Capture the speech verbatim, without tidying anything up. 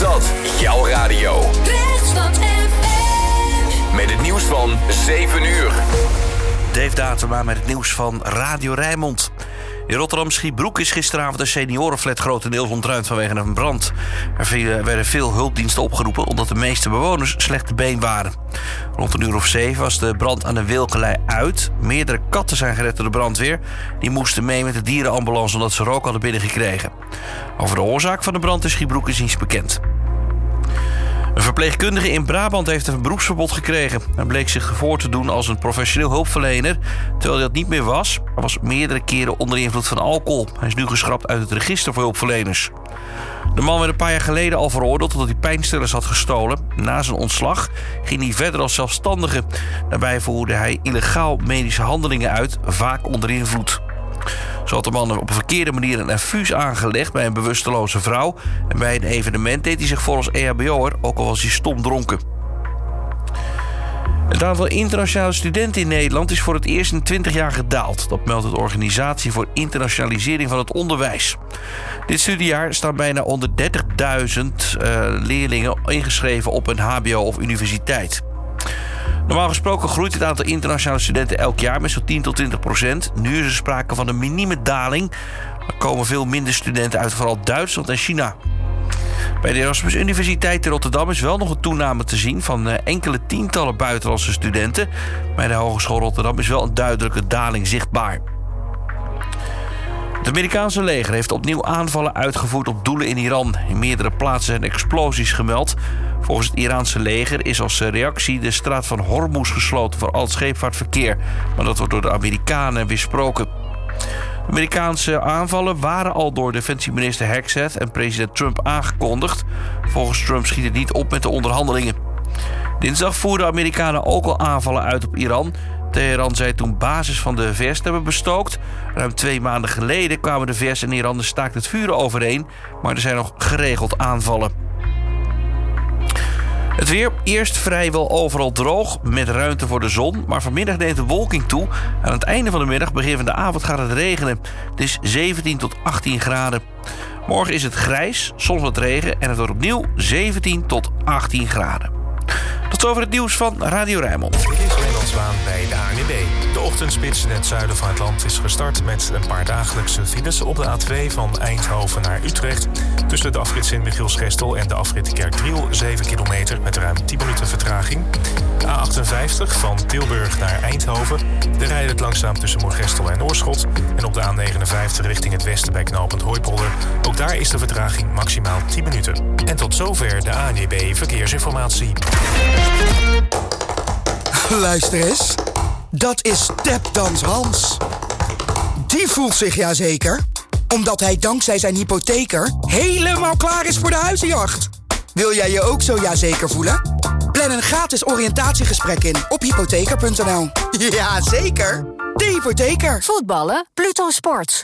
Randstad, jouw radio. Randstad F M. Met het nieuws van zeven uur. Dave Datema met het nieuws van Radio Rijnmond. In Rotterdam-Schiebroek is gisteravond een seniorenflat grotendeels ontruimd vanwege een brand. Er werden veel hulpdiensten opgeroepen omdat de meeste bewoners slecht te been waren. Rond een uur of zeven was de brand aan de Wilkelei uit. Meerdere katten zijn gered door de brandweer. Die moesten mee met de dierenambulance omdat ze rook hadden binnengekregen. Over de oorzaak van de brand in Schiebroek is niets bekend. Een verpleegkundige in Brabant heeft een beroepsverbod gekregen. Hij bleek zich voor te doen als een professioneel hulpverlener, terwijl hij dat niet meer was. Hij was meerdere keren onder invloed van alcohol. Hij is nu geschrapt uit het register voor hulpverleners. De man werd een paar jaar geleden al veroordeeld omdat hij pijnstillers had gestolen. Na zijn ontslag ging hij verder als zelfstandige. Daarbij voerde hij illegaal medische handelingen uit, vaak onder invloed. Zo had de man op een verkeerde manier een infuus aangelegd bij een bewusteloze vrouw. En bij een evenement deed hij zich voor als E H B O'er, ook al was hij stom dronken. Het aantal internationale studenten in Nederland is voor het eerst in twintig jaar gedaald. Dat meldt de Organisatie voor Internationalisering van het Onderwijs. Dit studiejaar staan bijna honderddertigduizend uh, leerlingen ingeschreven op een H B O of universiteit. Normaal gesproken groeit het aantal internationale studenten elk jaar met zo'n tien tot twintig procent. Nu is er sprake van een minieme daling. Er komen veel minder studenten uit vooral Duitsland en China. Bij de Erasmus Universiteit in Rotterdam is wel nog een toename te zien van enkele tientallen buitenlandse studenten. Bij de Hogeschool Rotterdam is wel een duidelijke daling zichtbaar. Het Amerikaanse leger heeft opnieuw aanvallen uitgevoerd op doelen in Iran. In meerdere plaatsen zijn explosies gemeld. Volgens het Iraanse leger is als reactie de straat van Hormuz gesloten voor al het scheepvaartverkeer. Maar dat wordt door de Amerikanen weersproken. De Amerikaanse aanvallen waren al door defensieminister Hegseth en president Trump aangekondigd. Volgens Trump schiet het niet op met de onderhandelingen. Dinsdag voerden Amerikanen ook al aanvallen uit op Iran. Teheran zei toen basis van de V S te hebben bestookt. Ruim twee maanden geleden kwamen de V S en Iran de staakt het vuren overeen. Maar er zijn nog geregeld aanvallen. Het weer, eerst vrijwel overal droog, met ruimte voor de zon. Maar vanmiddag neemt de wolking toe. Aan het einde van de middag, begin van de avond, gaat het regenen. Het is zeventien tot achttien graden. Morgen is het grijs, soms wat regen en het wordt opnieuw zeventien tot achttien graden. Tot zover het nieuws van Radio Rijnmond. Dit is Wijnand Zwaan bij de A N W B. De ochtendspits in het zuiden van het land is gestart met een paar dagelijkse files op de A twee van Eindhoven naar Utrecht. Tussen de afrit Sint-Michiels-Gestel en de afrit Kerkdriel zeven kilometer met ruim tien minuten vertraging. A achtenvijftig van Tilburg naar Eindhoven. De rijdt het langzaam tussen Moergestel en Oorschot. En op de A negenenvijftig richting het westen bij knooppunt Hooipolder. Ook daar is de vertraging maximaal tien minuten. En tot zover de A N W B Verkeersinformatie. Luister eens. Dat is Tapdance Hans. Die voelt zich ja zeker, omdat hij dankzij zijn hypotheker helemaal klaar is voor de huizenjacht. Wil jij je ook zo ja zeker voelen? Plan een gratis oriëntatiegesprek in op hypotheker punt n l. Ja, zeker. De hypotheker. Voetballen, Pluto Sport.